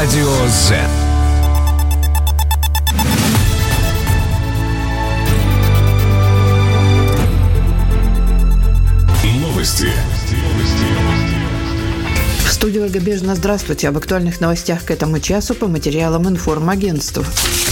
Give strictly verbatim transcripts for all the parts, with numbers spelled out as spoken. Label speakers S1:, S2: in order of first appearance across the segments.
S1: Радио Z. Новости.
S2: В студии Ольга Бежина. Здравствуйте. Об актуальных новостях к этому часу по материалам информагентства.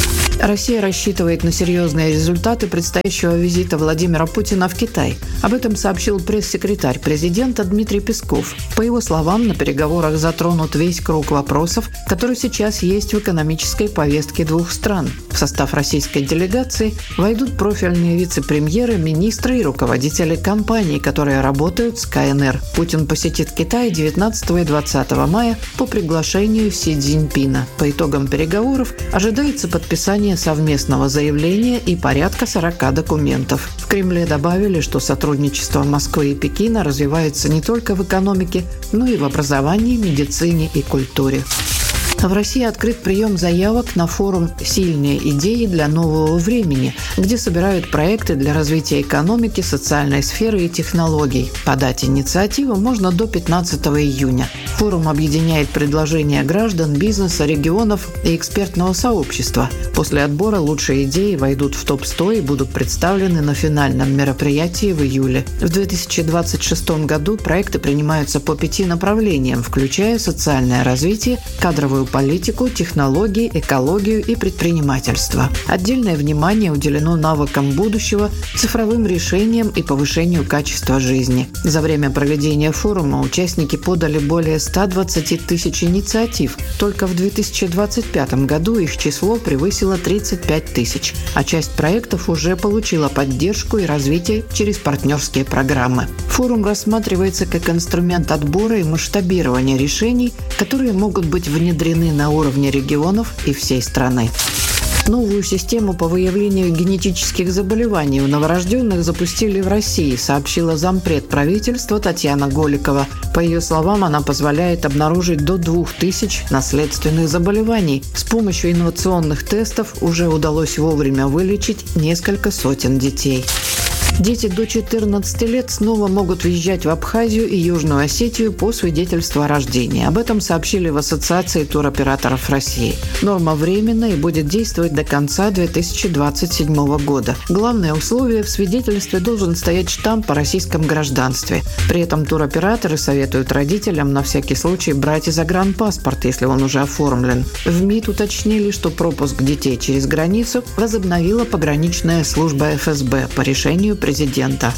S2: Россия рассчитывает на серьезные результаты предстоящего визита Владимира Путина в Китай. Об этом сообщил пресс-секретарь президента Дмитрий Песков. По его словам, на переговорах затронут весь круг вопросов, который сейчас есть в экономической повестке двух стран. В состав российской делегации войдут профильные вице-премьеры, министры и руководители компаний, которые работают с ка эн эр. Путин посетит Китай девятнадцатого и двадцатого мая по приглашению Си Цзиньпина. По итогам переговоров ожидается подписание совместного заявления и порядка сорока документов. В Кремле добавили, что сотрудничество Москвы и Пекина развивается не только в экономике, но и в образовании, медицине и культуре. В России открыт прием заявок на форум «Сильные идеи для нового времени», где собирают проекты для развития экономики, социальной сферы и технологий. Подать инициативу можно до пятнадцатого июня. Форум объединяет предложения граждан, бизнеса, регионов и экспертного сообщества. После отбора лучшие идеи войдут в топ сто и будут представлены на финальном мероприятии в июле. В две тысячи двадцать шестом году проекты принимаются по пяти направлениям, включая социальное развитие, кадровую политику, технологии, экологию и предпринимательство. Отдельное внимание уделено навыкам будущего, цифровым решениям и повышению качества жизни. За время проведения форума участники подали более ста двадцати тысяч инициатив. Только в две тысячи двадцать пятом году их число превысило тридцать пять тысяч, а часть проектов уже получила поддержку и развитие через партнерские программы. Форум рассматривается как инструмент отбора и масштабирования решений, которые могут быть внедрены на уровне регионов и всей страны. Новую систему по выявлению генетических заболеваний у новорожденных запустили в России, сообщила зампред правительства Татьяна Голикова. По ее словам, она позволяет обнаружить до двух тысяч наследственных заболеваний. С помощью инновационных тестов уже удалось вовремя вылечить несколько сотен детей. Дети до четырнадцати лет снова могут въезжать в Абхазию и Южную Осетию по свидетельству о рождении. Об этом сообщили в Ассоциации туроператоров России. Норма временная и будет действовать до конца две тысячи двадцать седьмого года. Главное условие – в свидетельстве должен стоять штамп о российском гражданстве. При этом туроператоры советуют родителям на всякий случай брать и загранпаспорт, если он уже оформлен. В МИД уточнили, что пропуск детей через границу возобновила пограничная служба эф эс бэ по решению президента.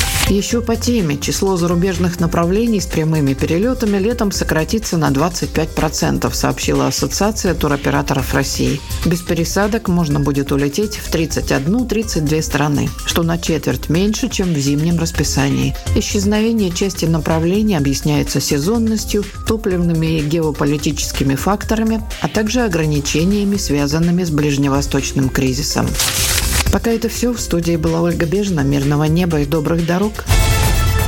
S2: Еще по теме. Число зарубежных направлений с прямыми перелетами летом сократится на двадцать пять процентов, сообщила Ассоциация туроператоров России. Без пересадок можно будет улететь в тридцать одну - тридцать две страны, что на четверть меньше, чем в зимнем расписании. Исчезновение части направлений объясняется сезонностью, топливными и геополитическими факторами, а также ограничениями, связанными с ближневосточным кризисом. Пока это все. В студии была Ольга Бежина. Мирного неба и добрых дорог.